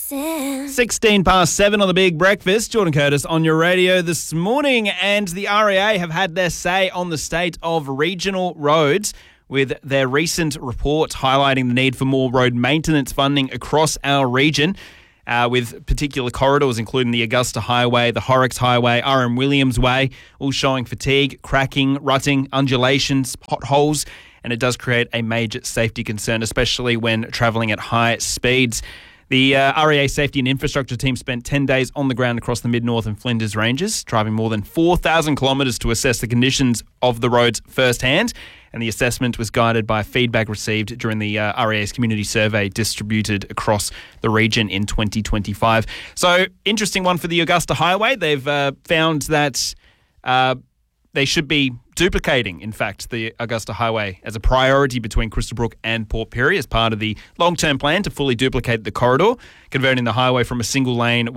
listen. 16 past 7 on the Big Breakfast. Jordan Curtis on your radio this morning. And the REA have had their say on the state of regional roads with their recent report highlighting the need for more road maintenance funding across our region, with particular corridors including the Augusta Highway, the Horrocks Highway, RM Williams Way, all showing fatigue, cracking, rutting, undulations, potholes, and it does create a major safety concern, especially when travelling at high speeds. The REA Safety and Infrastructure team spent 10 days on the ground across the Mid-North and Flinders Ranges, driving more than 4,000 kilometres to assess the conditions of the roads firsthand. And the assessment was guided by feedback received during the REA's community survey distributed across the region in 2025. So, interesting one for the Augusta Highway. They've found that they should be duplicating, in fact, the Augusta Highway as a priority between Crystal Brook and Port Pirie as part of the long-term plan to fully duplicate the corridor, converting the highway from a single lane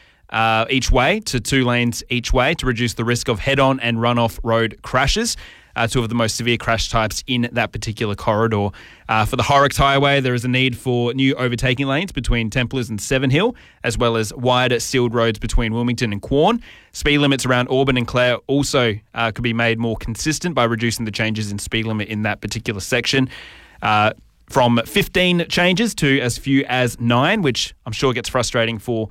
each way to 2 lanes each way to reduce the risk of head-on and run-off road crashes. Two of the most severe crash types in that particular corridor. For the Horrocks Highway, there is a need for new overtaking lanes between Templars and Seven Hill, as well as wider sealed roads between Wilmington and Quorn. Speed limits around Auburn and Clare also could be made more consistent by reducing the changes in speed limit in that particular section. From 15 changes to as few as 9, which I'm sure gets frustrating for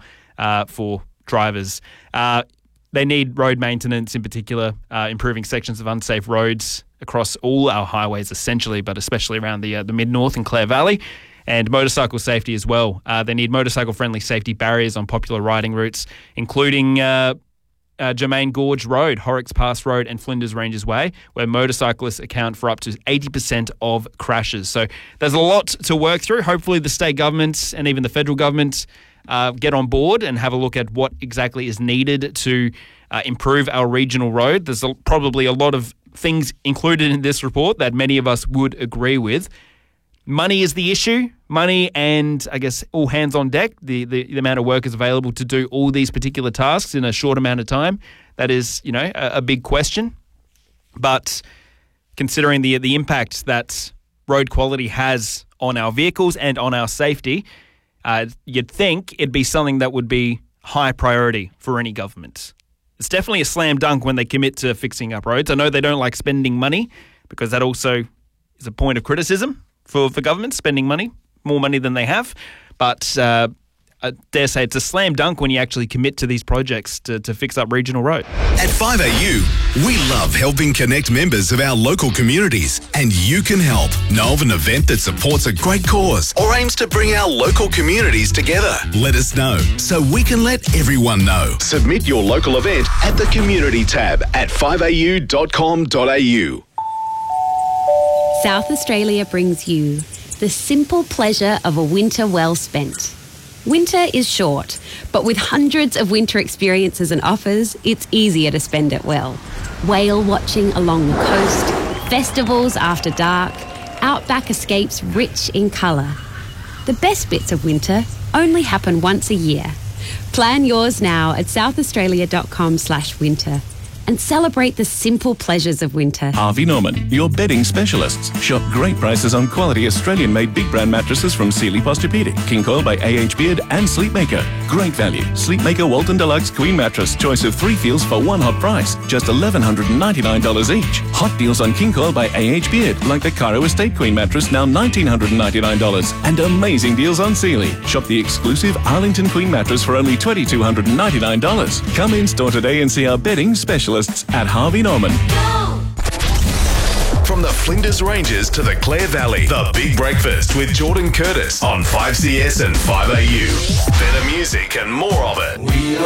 drivers. They need road maintenance, in particular, improving sections of unsafe roads across all our highways, essentially, but especially around the Mid-North and Clare Valley, and motorcycle safety as well. They need motorcycle-friendly safety barriers on popular riding routes, including Germain Gorge Road, Horrocks Pass Road, and Flinders Ranges Way, where motorcyclists account for up to 80% of crashes. So there's a lot to work through. Hopefully the state governments and even the federal government get on board and have a look at what exactly is needed to improve our regional road. There's probably a lot of things included in this report that many of us would agree with. Money is the issue. Money and, I guess, all hands on deck, the amount of workers available to do all these particular tasks in a short amount of time. That is, a big question. But considering the impact that road quality has on our vehicles and on our safety, you'd think it'd be something that would be high priority for any government. It's definitely a slam dunk when they commit to fixing up roads. I know they don't like spending money because that also is a point of criticism for governments, spending money, more money than they have. But I dare say it's a slam dunk when you actually commit to these projects to fix up regional road. At 5AU, we love helping connect members of our local communities, and you can help. Know of an event that supports a great cause or aims to bring our local communities together? Let us know so we can let everyone know. Submit your local event at the Community tab at 5au.com.au. South Australia brings you the simple pleasure of a winter well spent. Winter is short, but with hundreds of winter experiences and offers, it's easier to spend it well. Whale watching along the coast, festivals after dark, outback escapes rich in colour. The best bits of winter only happen once a year. Plan yours now at southaustralia.com/winter. and celebrate the simple pleasures of winter. Harvey Norman, your bedding specialists. Shop great prices on quality Australian-made big brand mattresses from Sealy Posturepedic, King Coil by AH Beard and Sleepmaker. Great value. Sleepmaker Walton Deluxe Queen Mattress. Choice of 3 feels for one hot price. Just $1,199 each. Hot deals on King Coil by AH Beard, like the Cairo Estate Queen Mattress, now $1,999. And amazing deals on Sealy. Shop the exclusive Arlington Queen Mattress for only $2,299. Come in store today and see our bedding specialists at Harvey Norman. From the Flinders Ranges to the Clare Valley, The Big Breakfast with Jordan Curtis on 5CS and 5AU. Better music and more of it.